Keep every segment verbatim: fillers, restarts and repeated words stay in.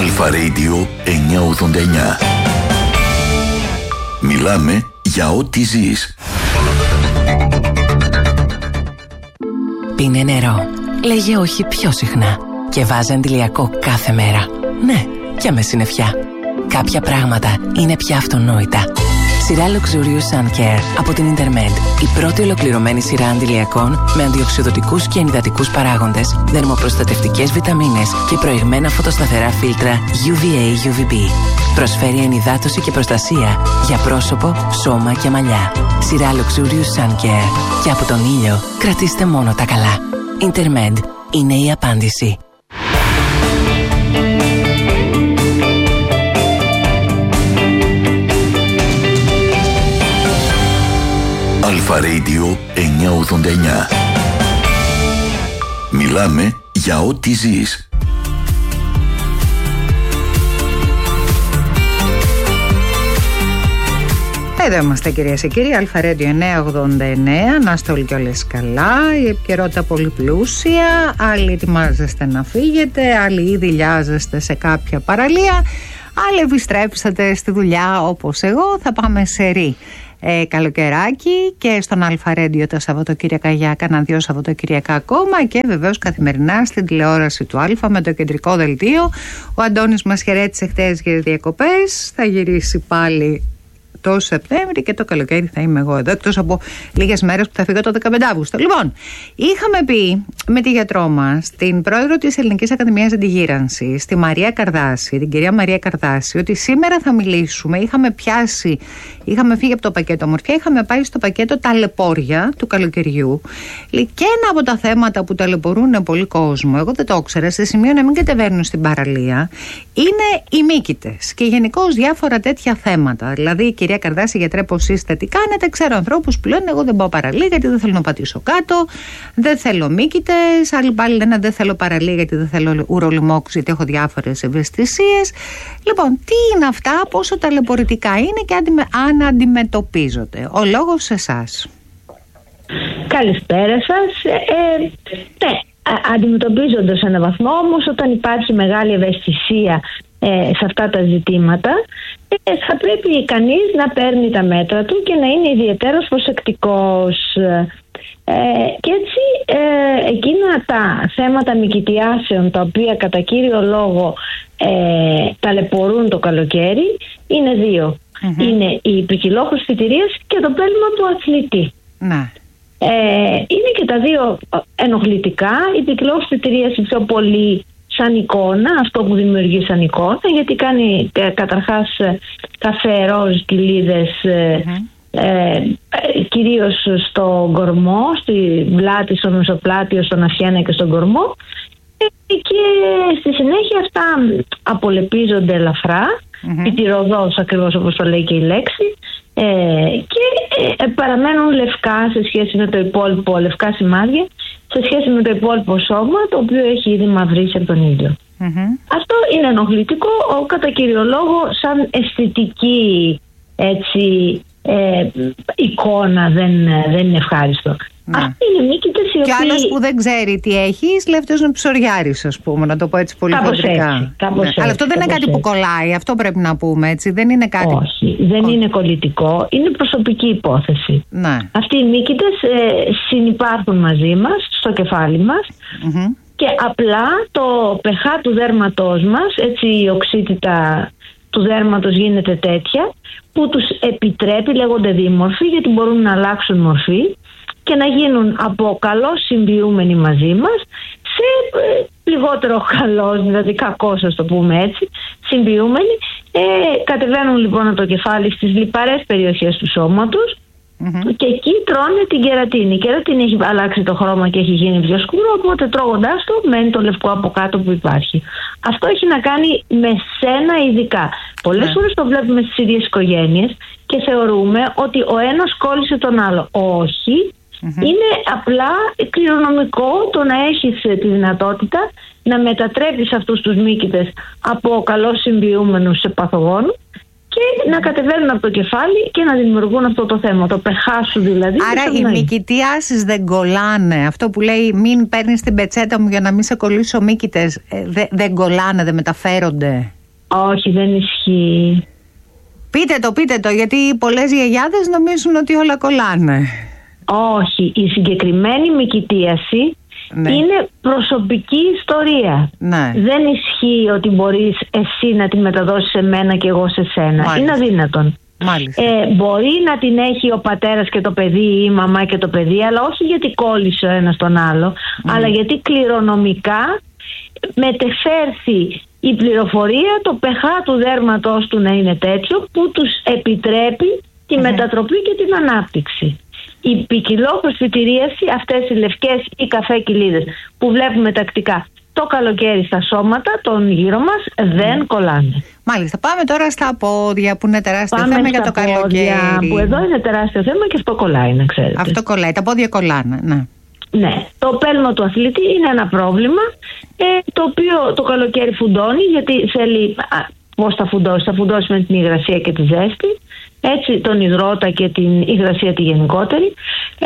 Αλφα Radio εννιακόσια ογδόντα εννιά. Μιλάμε για ό,τι ζεις. Πίνε νερό. Λέγε όχι πιο συχνά. Και βάζε αντιλιακό κάθε μέρα. Ναι, και με συννεφιά. Κάποια πράγματα είναι πια αυτονόητα. Σειρά Luxurious Sun Care από την Intermed. Η πρώτη ολοκληρωμένη σειρά αντιλιακών με αντιοξυδοτικούς και ενυδατικούς παράγοντες, δερμοπροστατευτικές βιταμίνες και προηγμένα φωτοσταθερά φίλτρα γιου βι έι γιου βι μπι. Προσφέρει ενυδάτωση και προστασία για πρόσωπο, σώμα και μαλλιά. Σειρά Luxurious Sun Care. Και από τον ήλιο κρατήστε μόνο τα καλά. Intermed είναι η απάντηση. Αλφα Radio εννιακόσια ογδόντα εννιά. Μιλάμε για ό,τι ζεις. Εδώ είμαστε, κυρίες και κύριοι, Αλφα Radio εννιακόσια ογδόντα εννέα. Να είστε όλοι και όλες καλά. Η επικαιρότητα πολύ πλούσια. Άλλοι ετοιμάζεστε να φύγετε, άλλοι ήδη λιάζεστε σε κάποια παραλία, άλλοι επιστρέψατε στη δουλειά όπως εγώ. Θα πάμε σε ρί. Ε, καλοκαιράκι και στον Αλφα Radio τα Σαββατοκύριακα για κάνα δύο Σαββατοκύριακα ακόμα και βεβαίως καθημερινά στην τηλεόραση του Αλφα με το κεντρικό δελτίο. Ο Αντώνης μας χαιρέτησε χτες για διακοπές, θα γυρίσει πάλι το Σεπτέμβρη και το καλοκαίρι θα είμαι εγώ εδώ, εκτός από λίγες μέρες που θα φύγω το δεκαπέντε Αυγούστου. Λοιπόν, είχαμε πει με τη γιατρό μας, την πρόεδρο της Ελληνικής Ακαδημίας Αντιγύρανσης, τη Μαρία Καρδάση, την κυρία Μαρία Καρδάση, ότι σήμερα θα μιλήσουμε. Είχαμε πιάσει, είχαμε φύγει από το πακέτο ομορφιά, είχαμε πάει στο πακέτο ταλαιπώρια του καλοκαιριού. Και ένα από τα θέματα που ταλαιπωρούν πολύ κόσμο, εγώ δεν το ήξερα, σε σημείο να μην κατεβαίνουν στην παραλία, είναι οι μύκητες και γενικώς διάφορα τέτοια θέματα. Δηλαδή, η κυρία Καρδάση, γιατρέ, πώς είστε, τι κάνετε? Ξέρω ανθρώπους που λένε: εγώ δεν πάω παραλία γιατί δεν θέλω να πατήσω κάτω, δεν θέλω μύκητες. Άλλοι πάλι λένε: δεν θέλω παραλία γιατί δεν θέλω ουρολιμόξους, γιατί έχω διάφορες ευαισθησίες. Λοιπόν, τι είναι αυτά, πόσο ταλαιπωρητικά είναι και αν αντιμετωπίζονται? Ο λόγος σε εσάς. Καλησπέρα σας. Ε, ναι, αντιμετωπίζονται σε έναν βαθμό, όμως όταν υπάρχει μεγάλη ευαισθησία ε, σε αυτά τα ζητήματα, ε, θα πρέπει κανείς να παίρνει τα μέτρα του και να είναι ιδιαίτερος προσεκτικός. Ε, και έτσι ε, εκείνα τα θέματα μυκητιάσεων, τα οποία κατά κύριο λόγο ε, ταλαιπωρούν το καλοκαίρι, είναι δύο. Mm-hmm. Είναι η ποικιλόχρηση θητηρίας και το πέλμα του αθλητή. Mm-hmm. Ε, είναι και τα δύο ενοχλητικά. Η ποικιλόχρηση θητηρίας πιο πολύ σαν εικόνα, αυτό που δημιουργεί σαν εικόνα, γιατί κάνει ε, καταρχάς καφέ, ροζ, κοιλίδες, mm-hmm. ε, ε, κυρίως στον κορμό, στη βλάτη, στο μεσοπλάτιο, στον ασιένα και στον κορμό, ε, και στη συνέχεια αυτά απολεπίζονται ελαφρά, mm-hmm. πιτυροδός ακριβώς όπως το λέει και η λέξη, ε, και ε, παραμένουν λευκά σε σχέση με το υπόλοιπο, λευκά σημάδια σε σχέση με το υπόλοιπο σώμα, το οποίο έχει ήδη μαυρίσει από τον ήλιο. Mm-hmm. Αυτό είναι ενοχλητικό, κατά κύριο λόγο σαν αισθητική, έτσι, ε, εικόνα δεν, δεν είναι ευχάριστο. Ναι. Αυτή είναι μύκητες οι οποίοι... Και άλλος που δεν ξέρει τι έχει, λέει αυτός είναι ψωριάρης, ας πούμε, να το πω έτσι πολύ χοντρικά. Ναι. Αλλά αυτό δεν είναι κάτι έτσι που κολλάει, αυτό πρέπει να πούμε, έτσι. Δεν είναι κάτι... Όχι, δεν είναι κολλητικό, είναι προσωπική υπόθεση. Ναι. Αυτοί οι μύκητες ε, συνυπάρχουν μαζί μας, στο κεφάλι μας, mm-hmm. και απλά το pH του δέρματός μας, έτσι η οξύτητα του δέρματος γίνεται τέτοια, που τους επιτρέπει, λέγονται δίμορφοι, γιατί μπορούν να αλλάξουν μορφή και να γίνουν από καλώς συμβιούμενοι μαζί μας σε ε, λιγότερο καλώς, δηλαδή κακώς, ας το πούμε έτσι, συμβιούμενοι. Ε, κατεβαίνουν λοιπόν από το κεφάλι στις λιπαρές περιοχές του σώματος, mm-hmm. και εκεί τρώνε την κερατίνη. Η κερατίνη έχει αλλάξει το χρώμα και έχει γίνει πιο σκούρο, οπότε τρώγοντάς το μένει το λευκό από κάτω που υπάρχει. Αυτό έχει να κάνει με σένα ειδικά. Πολλές yeah. φορές το βλέπουμε στις ίδιες οικογένειες και θεωρούμε ότι ο ένας κόλλησε τον άλλο. Όχι. Mm-hmm. Είναι απλά κληρονομικό το να έχεις τη δυνατότητα να μετατρέπεις αυτούς τους μύκητες από καλώς συμβιούμενους σε παθογόνους και να κατεβαίνουν από το κεφάλι και να δημιουργούν αυτό το θέμα, το pH σου δηλαδή. Άρα οι μυκητιάσεις δεν κολλάνε? Αυτό που λέει μην παίρνεις την πετσέτα μου για να μην σε κολλήσω μύκητες, ε, δε, δεν κολλάνε, δεν μεταφέρονται? Όχι, δεν ισχύει. Πείτε το, πείτε το, γιατί πολλές γιαγιάδες νομίζουν ότι όλα κολλάνε. Όχι, η συγκεκριμένη μυκητίαση ναι. είναι προσωπική ιστορία. Ναι. Δεν ισχύει ότι μπορείς εσύ να τη μεταδώσεις σε μένα και εγώ σε σένα. Μάλιστα. Είναι αδύνατον. Ε, μπορεί να την έχει ο πατέρας και το παιδί ή η μαμά και το παιδί, αλλά όχι γιατί κόλλησε ο ένας τον άλλο, mm. αλλά γιατί κληρονομικά μετεφέρθη η πληροφορία, το pH του δέρματος του να είναι τέτοιο που τους επιτρέπει τη mm. μετατροπή και την ανάπτυξη. Η ποικιλοπροσφυτηρίαση, αυτές οι λευκές ή καφέ κοιλίδες που βλέπουμε τακτικά το καλοκαίρι στα σώματα των γύρω μας δεν κολλάνε. Μάλιστα. Πάμε τώρα στα πόδια που είναι τεράστιο Πάμε θέμα για το καλοκαίρι. Που εδώ είναι τεράστιο θέμα και αυτό κολλάει, να ξέρετε. Αυτό κολλάει, τα πόδια κολλάνε, ναι. Ναι, το πέλμα του αθλητή είναι ένα πρόβλημα ε, το οποίο το καλοκαίρι φουντώνει, γιατί θέλει. Πώς θα φουντώσει? Θα φουντώσει με την υγρασία και τη ζέστη, έτσι τον υδρότα και την υγρασία τη γενικότερη. Ε,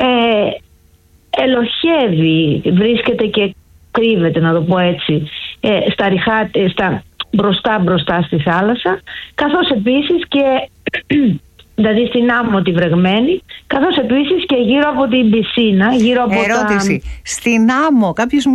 ελοχεύει, βρίσκεται και κρύβεται, να το πω έτσι, ε, στα ριχά, στα μπροστά μπροστά στη θάλασσα, καθώς επίσης και δηλαδή στην άμμο τη βρεγμένη, καθώς επίσης και γύρω από την πισίνα, γύρω από Ερώτηση, τα... στην άμμο κάποιος